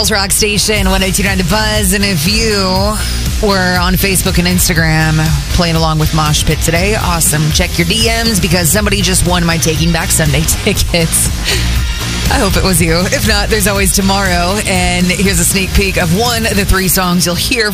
Rock Station 102.9 The Buzz. And if you were on Facebook and Instagram playing along with Mosh Pit today, awesome. Check your DMs because somebody just won my Taking Back Sunday tickets. I hope it was you. If not, there's always tomorrow. And here's a sneak peek of one of the 3 songs you'll hear